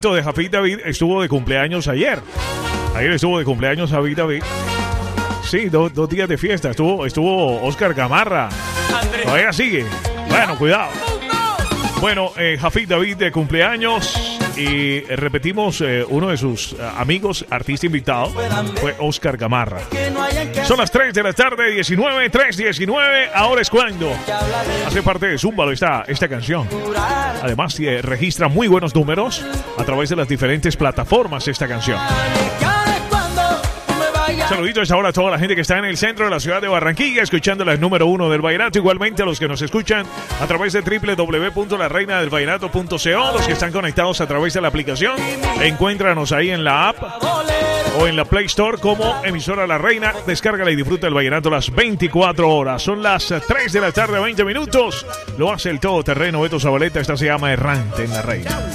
de Jafit David estuvo de cumpleaños ayer. Ayer estuvo de cumpleaños Jafit David. Sí, dos días de fiesta. Estuvo Oscar Gamarra. Todavía sigue. Bueno, cuidado. Bueno, Jafit David de cumpleaños. Y repetimos, uno de sus amigos, artista invitado, fue Oscar Gamarra. Son las 3 de la tarde, 3:19. Ahora es cuando hace parte de Zúmbalo esta canción. Además, registra muy buenos números a través de las diferentes plataformas esta canción. Saludito a esta hora a toda la gente que está en el centro de la ciudad de Barranquilla, escuchando la número 1 del vallenato. Igualmente a los que nos escuchan a través de www.lareinadelvallenato.co, los que están conectados a través de la aplicación. Encuéntranos ahí en la app o en la Play Store como emisora La Reina. Descárgala y disfruta el vallenato las 24 horas. Son las 3 de la tarde, 20 minutos. Lo hace el todoterreno Beto Zabaleta. Esta se llama Errante en La Reina.